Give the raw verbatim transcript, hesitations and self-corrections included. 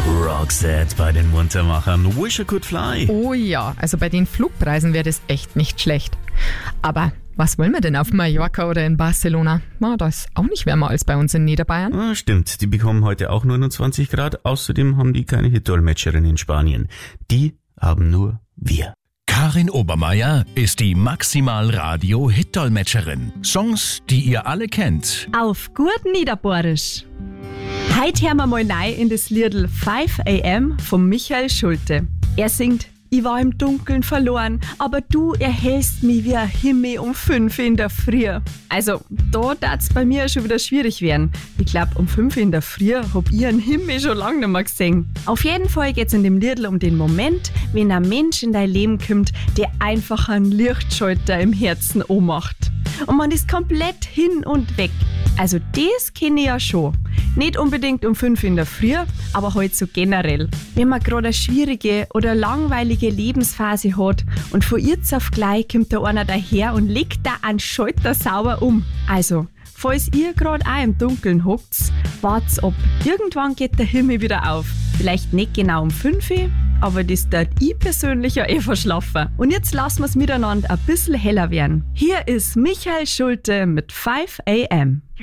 Roxette bei den Muntermachern. Wish I Could Fly. Oh ja, also bei den Flugpreisen wäre das echt nicht schlecht. Aber was wollen wir denn auf Mallorca oder in Barcelona? Na, da ist auch nicht wärmer als bei uns in Niederbayern. Ah, stimmt, die bekommen heute auch neunundzwanzig Grad. Außerdem haben die keine Hit-Dolmetscherin in Spanien. Die haben nur wir. Karin Obermeier ist die Maximal-Radio-Hit-Dolmetscherin. Songs, die ihr alle kennt. Auf gut Niederbayerisch. Heute hören wir mal rein in das Liedl five a m von Michael Schulte. Er singt: Ich war im Dunkeln verloren, aber du erhellst mich wie ein Himmel um fünf in der Früh. Also, da darf's bei mir schon wieder schwierig werden. Ich glaub, um fünf in der Früh hab ich einen Himmel schon lange nicht mehr gesehen. Auf jeden Fall geht's in dem Liedl um den Moment, wenn ein Mensch in dein Leben kommt, der einfach einen Lichtschalter im Herzen anmacht. Und man ist komplett hin und weg. Also das kenne ich ja schon. Nicht unbedingt um fünf in der Früh, aber halt so generell. Wenn man gerade eine schwierige oder langweilige Lebensphase hat und von jetzt auf gleich kommt da einer daher und legt da einen Schalter sauber um. Also, falls ihr gerade auch im Dunkeln hockt, wart's ab. Irgendwann geht der Himmel wieder auf. Vielleicht nicht genau um fünf, aber das tat ich persönlich ja eh verschlafen. Und jetzt lassen wir's miteinander ein bisschen heller werden. Hier ist Michael Schulte mit five a m